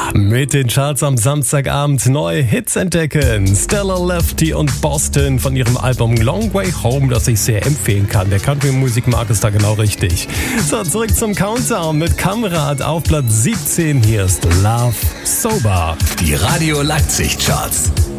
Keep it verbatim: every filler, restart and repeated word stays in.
Mit den Charts am Samstagabend neue Hits entdecken. Stella Lefty und Boston von ihrem Album Long Way Home, das ich sehr empfehlen kann. Der Country-Musik mag es da genau richtig. So, zurück zum Countdown mit Kamrat auf Platz siebzehn. Hier ist Love Sober. Die Radio Leipzig Charts.